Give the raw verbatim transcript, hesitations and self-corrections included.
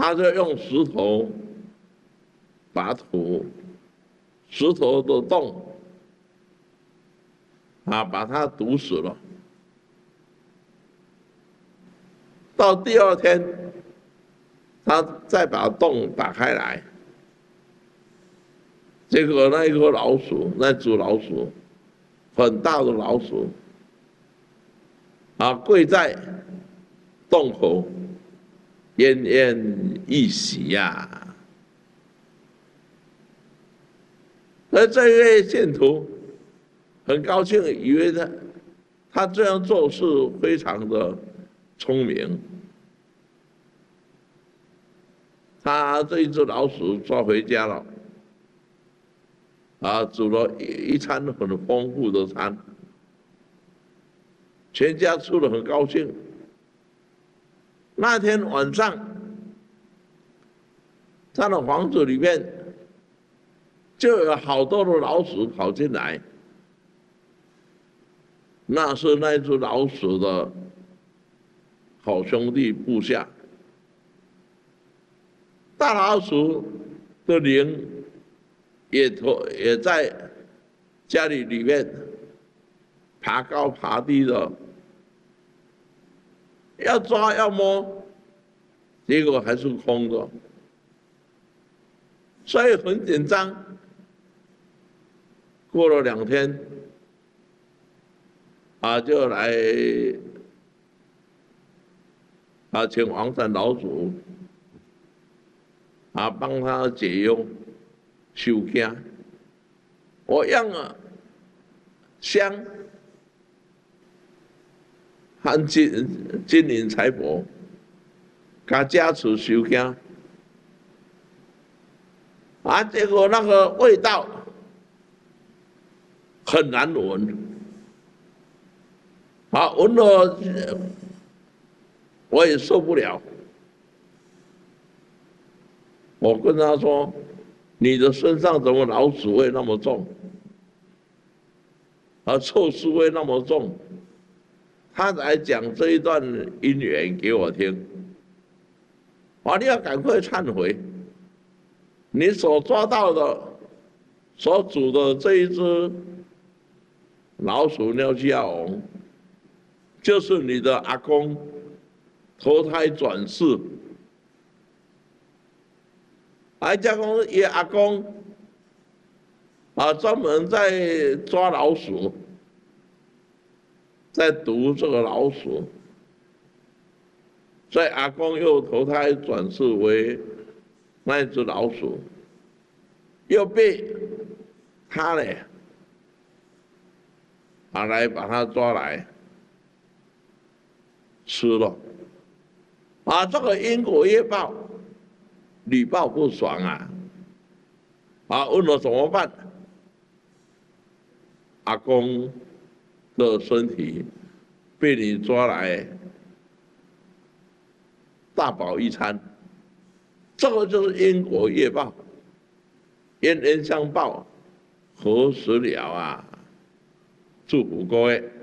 他就用石头把土、石头的洞啊，把它堵死了。到第二天，他再把洞打开来，结果那一颗老鼠，那只老鼠，很大的老鼠，啊，跪在洞口，奄奄一息呀。而这位信徒很高兴，以为他他这样做是非常的聪明。他这一只老鼠抓回家了，啊，煮了一餐很丰富的餐，全家吃得很高兴。那天晚上，他的房子里面就有好多的老鼠跑进来，那是那只老鼠的好兄弟部下。大老鼠的灵也投也在家里里面爬高爬低的，要抓要摸，结果还是空的，所以很紧张。过了两天，啊，就来啊，请王山老祖啊帮他解忧收惊。我用了香和金金银财宝，加加持收惊。啊，结果那个味道很难闻，啊，闻了我也受不了。我跟他说：“你的身上怎么老鼠味那么重，而臭尸味那么重？”他来讲这一段因缘给我听。啊，你要赶快忏悔，你所抓到的、所煮的这一只老鼠尿气亚翁，就是你的阿公投胎转世。还加工也阿公啊，专门在抓老鼠，在毒这个老鼠，所以阿公又投胎转世为那一只老鼠，又被他呢啊来把它抓来吃了，啊，这个因果业报。屡报不爽啊！啊，问我怎么办？阿公的身体被你抓来大饱一餐，这个就是因果业报，冤冤相报何时了啊？祝福各位。